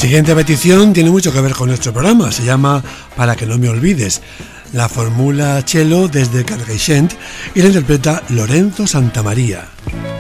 siguiente petición tiene mucho que ver con nuestro programa, se llama Para que no me olvides. La formula cello desde Cargaixent y la interpreta Lorenzo Santamaría.